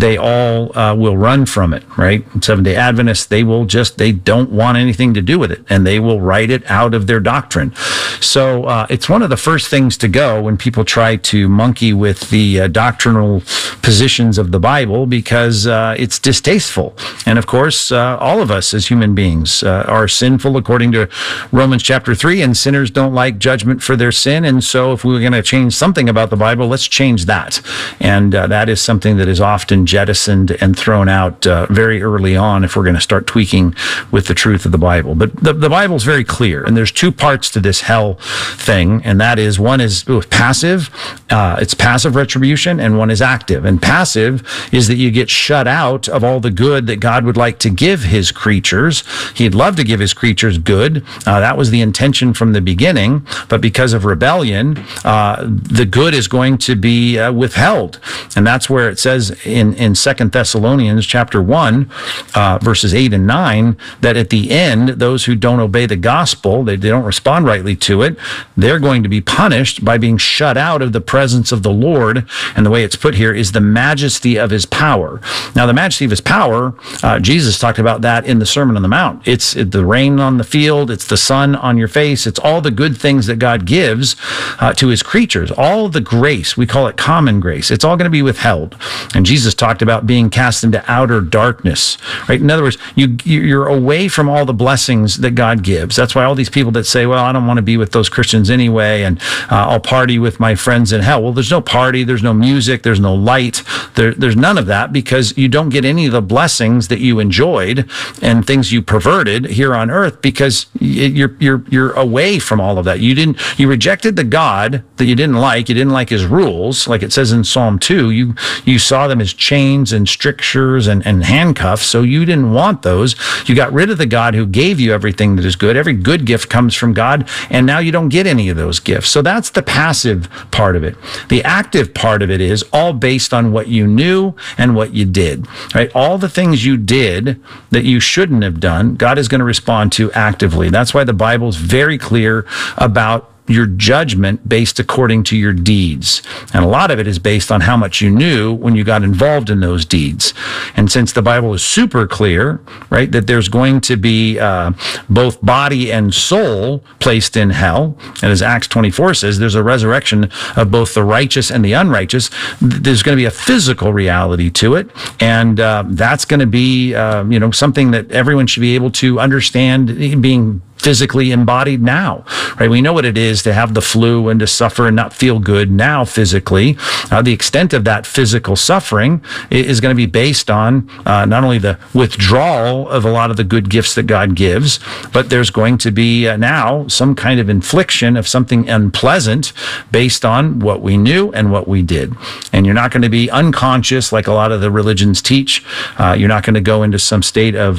they all will run from it, right? Seventh-day Adventists, they don't want anything to do with it, and they will write it out of their doctrine. So it's one of the first things to go when people try to monkey with the doctrinal positions of the Bible, because it's distasteful. And of course, all of us as human beings are sinful according to Romans chapter 3, and sinners don't like judgment for their sin. And so if we were going to change something about the Bible, let's change that. And that is something that is often jettisoned and thrown out very early on if we're going to start tweaking with the truth of the Bible. But the Bible is very clear, and there's two parts to this hell thing, and that is, one is passive, it's passive retribution, and one is active. And passive is that you get shut out of all the good that God would like to give his creatures. He'd love to give his creatures good. That was the intention from the beginning, but because of rebellion, the good is going to be withheld. And that's where it says in 2 Thessalonians chapter 1, verses 8 and 9, that at the end, those who don't obey the gospel, they don't respond rightly to it, they're going to be punished by being shut out of the presence of the Lord. And the way it's put here is the majesty of his power. Now, the majesty of his power, Jesus talked about that in the Sermon on the Mount. It's the rain on the field, it's the sun on your face, it's all the good things that God gives to his creatures. All the grace, we call it common grace, it's all going to be withheld. And Jesus talked about being cast into outer darkness, right? In other words, you're away from all the blessings that God gives. That's why all these people that say, well, I don't want to be with those Christians anyway, and I'll party with my friends in hell. Well, there's no party, there's no music, there's no light, there's none of that, because you don't get any of the blessings that you enjoyed and things you perverted here on earth, because you're away from all of that. You rejected the God that you didn't like his rules, like it says in Psalm 2. You saw them as chains and strictures and handcuffs, so you didn't want those. You got rid of the God who gave you everything that is good. Every good gift comes from God, and now you don't get any of those gifts. So that's the passive part of it. The active part of it is all based on what you knew and what you did, right? All the things you did that you shouldn't have done, God is going to respond to actively. That's why the Bible is very clear about your judgment based according to your deeds. And a lot of it is based on how much you knew when you got involved in those deeds. And since the Bible is super clear, right, that there's going to be both body and soul placed in hell, and as Acts 24 says, there's a resurrection of both the righteous and the unrighteous, there's going to be a physical reality to it. And that's going to be, something that everyone should be able to understand, being physically embodied now, right? We know what it is to have the flu and to suffer and not feel good now physically. The extent of that physical suffering is going to be based on not only the withdrawal of a lot of the good gifts that God gives, but there's going to be now some kind of infliction of something unpleasant based on what we knew and what we did. And you're not going to be unconscious like a lot of the religions teach. You're not going to go into some state of,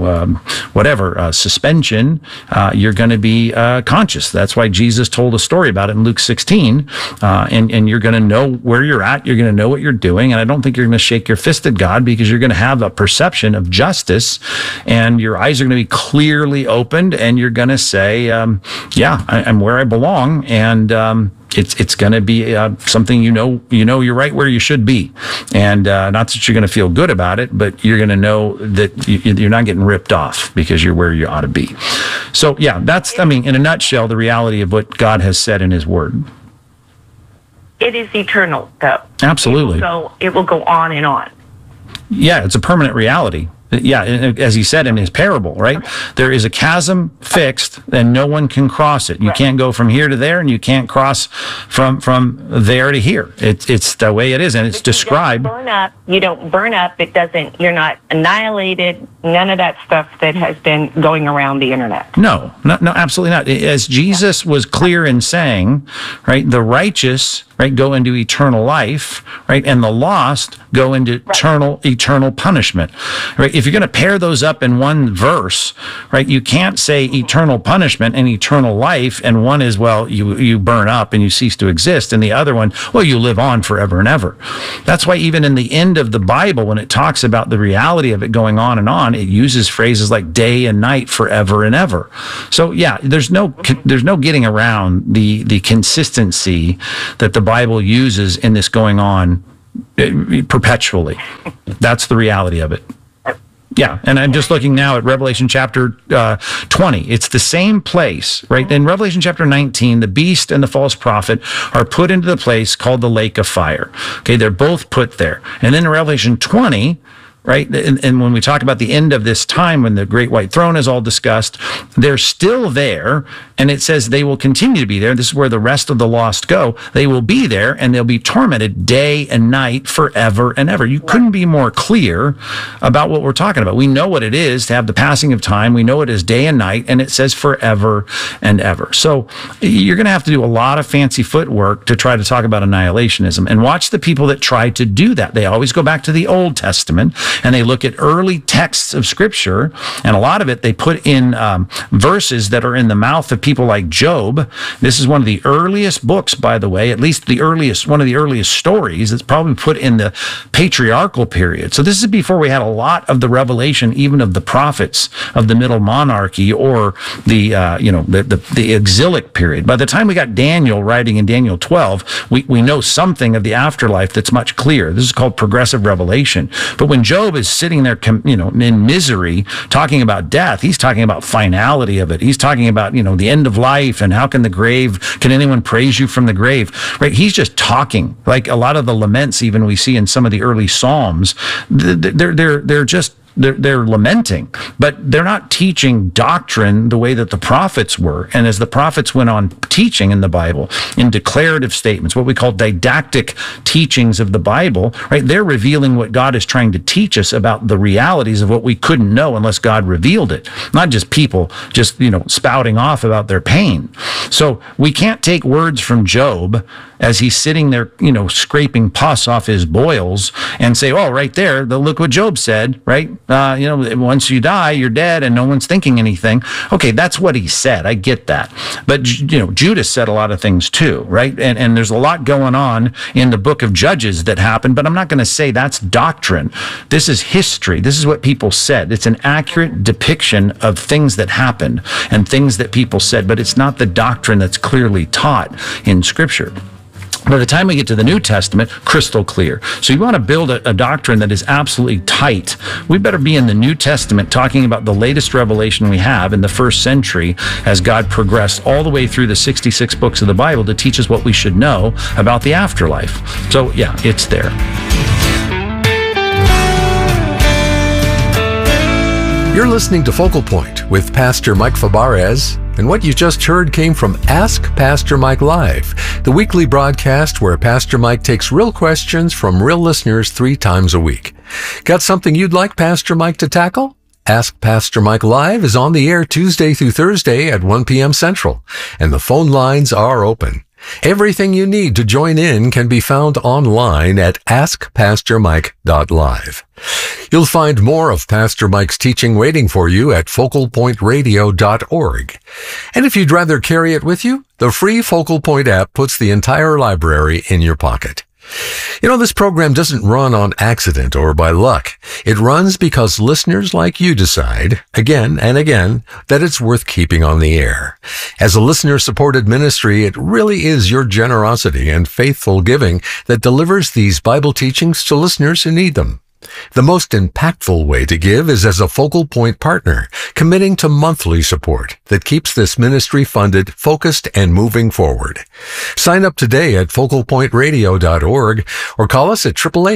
suspension. You're going to be conscious. That's why Jesus told a story about it in Luke 16, and you're going to know where you're at. You're going to know what you're doing, and I don't think you're going to shake your fist at God, because you're going to have a perception of justice, and your eyes are going to be clearly opened, and you're going to say, I'm where I belong, and it's going to be something you're right where you should be, and not that you're going to feel good about it, but you're going to know that you're not getting ripped off because you're where you ought to be. So that's, in a nutshell, the reality of what God has said in his word. It is eternal, though. Absolutely. It will go on and on. Yeah, it's a permanent reality. Yeah, as he said in his parable, right? There is a chasm fixed, and no one can cross it. You can't go from here to there, and you can't cross from there to here. It's the way it is, and it's described. You don't burn up. It doesn't. You're not annihilated. None of that stuff that has been going around the internet. No, absolutely not. As Jesus was clear in saying, right, the righteous, right, go into eternal life, right, and the lost go into eternal punishment, right? If you're going to pair those up in one verse, right, you can't say eternal punishment and eternal life, and one is, well, you burn up and you cease to exist, and the other one, well, you live on forever and ever. That's why even in the end of the Bible, when it talks about the reality of it going on and on, it uses phrases like day and night, forever and ever. So there's no getting around the consistency that the Bible uses in this going on perpetually. That's the reality of it. Yeah, and I'm just looking now at Revelation chapter 20. It's the same place, right? In Revelation chapter 19, the beast and the false prophet are put into the place called the lake of fire. Okay, they're both put there. And then in Revelation 20, right? And when we talk about the end of this time, when the great white throne is all discussed, they're still there. And it says they will continue to be there. This is where the rest of the lost go. They will be there and they'll be tormented day and night forever and ever. You couldn't be more clear about what we're talking about. We know what it is to have the passing of time. We know it is day and night, and it says forever and ever. So you're going to have to do a lot of fancy footwork to try to talk about annihilationism. And watch the people that try to do that. They always go back to the Old Testament and they look at early texts of Scripture, and a lot of it they put in verses that are in the mouth of people like Job. This is one of the earliest books, by the way, at least one of the earliest stories that's probably put in the patriarchal period. So this is before we had a lot of the revelation, even of the prophets of the middle monarchy or the exilic period. By the time we got Daniel writing in Daniel 12, we know something of the afterlife that's much clearer. This is called progressive revelation. But when Job is sitting there, in misery, talking about death, he's talking about finality of it. He's talking about, the end of life and how can anyone praise you from the grave, right? He's just talking like a lot of the laments, even we see in some of the early Psalms. They're lamenting, but they're not teaching doctrine the way that the prophets were. And as the prophets went on teaching in the Bible, in declarative statements, what we call didactic teachings of the Bible, right? They're revealing what God is trying to teach us about the realities of what we couldn't know unless God revealed it. Not just people spouting off about their pain. So we can't take words from Job as he's sitting there, scraping pus off his boils and say, oh, right there, look what Job said, right? Once you die, you're dead and no one's thinking anything. Okay, that's what he said. I get that. But, Judas said a lot of things too, right? And there's a lot going on in the book of Judges that happened, but I'm not going to say that's doctrine. This is history. This is what people said. It's an accurate depiction of things that happened and things that people said, but it's not the doctrine that's clearly taught in Scripture. By the time we get to the New Testament, crystal clear. So you want to build a doctrine that is absolutely tight. We better be in the New Testament talking about the latest revelation we have in the first century as God progressed all the way through the 66 books of the Bible to teach us what we should know about the afterlife. So yeah, it's there. You're listening to Focal Point with Pastor Mike Fabarez, and what you just heard came from Ask Pastor Mike Live, the weekly broadcast where Pastor Mike takes real questions from real listeners 3 times a week. Got something you'd like Pastor Mike to tackle? Ask Pastor Mike Live is on the air Tuesday through Thursday at 1 p.m. Central, and the phone lines are open. Everything you need to join in can be found online at askpastormike.live. You'll find more of Pastor Mike's teaching waiting for you at focalpointradio.org. And if you'd rather carry it with you, the free Focal Point app puts the entire library in your pocket. This program doesn't run on accident or by luck. It runs because listeners like you decide, again and again, that it's worth keeping on the air. As a listener-supported ministry, it really is your generosity and faithful giving that delivers these Bible teachings to listeners who need them. The most impactful way to give is as a Focal Point partner, committing to monthly support that keeps this ministry funded, focused, and moving forward. Sign up today at focalpointradio.org or call us at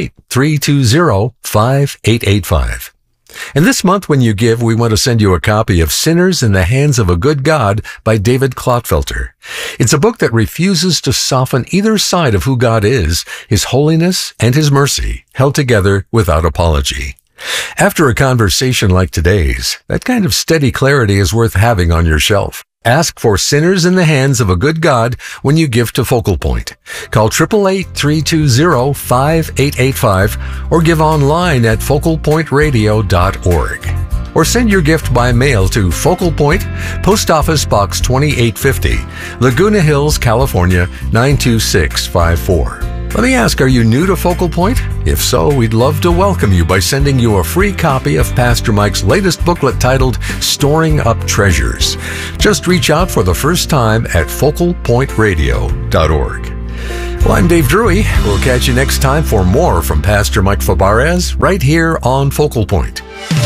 888-320-5885. And this month when you give, we want to send you a copy of Sinners in the Hands of a Good God by David Clotfelter. It's a book that refuses to soften either side of who God is, His holiness and His mercy, held together without apology. After a conversation like today's, that kind of steady clarity is worth having on your shelf. Ask for Sinners in the Hands of a Good God when you give to Focal Point. Call 888-320-5885 or give online at focalpointradio.org. Or send your gift by mail to Focal Point, Post Office Box 2850, Laguna Hills, California 92654. Let me ask, are you new to Focal Point? If so, we'd love to welcome you by sending you a free copy of Pastor Mike's latest booklet titled Storing Up Treasures. Just reach out for the first time at focalpointradio.org. Well, I'm Dave Drury. We'll catch you next time for more from Pastor Mike Fabarez right here on Focal Point.